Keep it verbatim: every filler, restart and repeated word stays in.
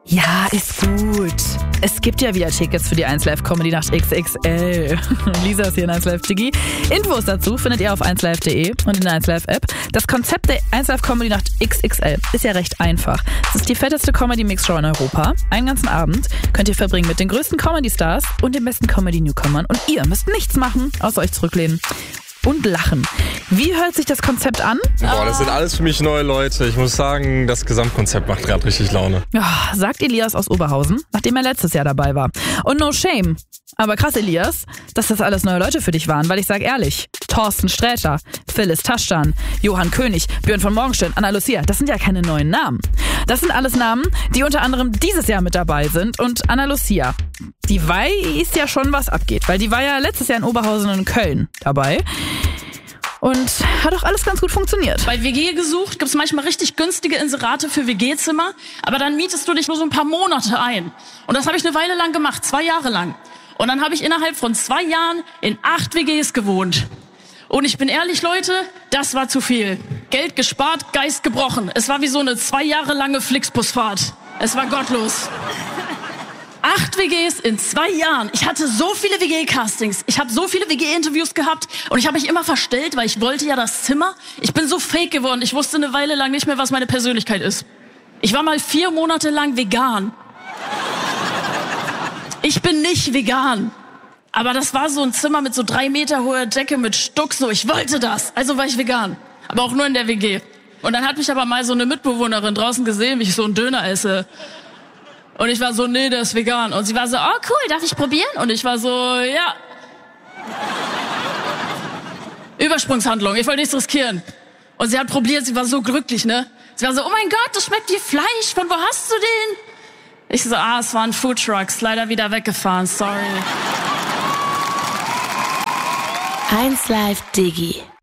Ja, ist gut. Es gibt ja wieder Tickets für die eins Live Comedy Nacht X X L. Lisa ist hier in eins Live Digi. Infos dazu findet ihr auf eins live punkt de und in der eins Live App. Das Konzept der eins Live Comedy Nacht X X L ist ja recht einfach. Es ist die fetteste Comedy-Mix-Show in Europa. Einen ganzen Abend könnt ihr verbringen mit den größten Comedy-Stars und den besten Comedy-Newcomern. Und ihr müsst nichts machen, außer euch zurücklehnen und lachen. Wie hört sich das Konzept an? Boah, das sind alles für mich neue Leute. Ich muss sagen, das Gesamtkonzept macht gerade richtig Laune. Ja, sagt Elias aus Oberhausen, nachdem er letztes Jahr dabei war. Und no shame. Aber krass, Elias, dass das alles neue Leute für dich waren, weil ich sag ehrlich, Thorsten Sträter, Phyllis Taschdan, Johann König, Björn von Morgenstern, Anna Lucia, das sind ja keine neuen Namen. Das sind alles Namen, die unter anderem dieses Jahr mit dabei sind. Und Anna Lucia, die weiß ja schon, was abgeht, weil die war ja letztes Jahr in Oberhausen und in Köln dabei. Und hat auch alles ganz gut funktioniert. Bei W G gesucht gibt's manchmal richtig günstige Inserate für W G-Zimmer, aber dann mietest du dich nur so ein paar Monate ein. Und das habe ich eine Weile lang gemacht, zwei Jahre lang. Und dann habe ich innerhalb von zwei Jahren in acht W Gs gewohnt. Und ich bin ehrlich, Leute, das war zu viel. Geld gespart, Geist gebrochen. Es war wie so eine zwei Jahre lange Flixbusfahrt. Es war gottlos. Acht W Gs in zwei Jahren. Ich hatte so viele W G-Castings. Ich habe so viele W G-Interviews gehabt und ich habe mich immer verstellt, weil ich wollte ja das Zimmer. Ich bin so fake geworden. Ich wusste eine Weile lang nicht mehr, was meine Persönlichkeit ist. Ich war mal vier Monate lang vegan. Ich bin nicht vegan. Aber das war so ein Zimmer mit so drei Meter hoher Decke mit Stuck. So, ich wollte das. Also war ich vegan. Aber auch nur in der W G. Und dann hat mich aber mal so eine Mitbewohnerin draußen gesehen, wie ich so einen Döner esse. Und ich war so, nee, der ist vegan. Und sie war so, oh cool, darf ich probieren? Und ich war so, ja. Übersprungshandlung, ich wollte nichts riskieren. Und sie hat probiert, sie war so glücklich, ne? Sie war so, oh mein Gott, das schmeckt wie Fleisch, von wo hast du den? Ich so, ah, es waren Foodtrucks, leider wieder weggefahren, sorry. eins Live Digi.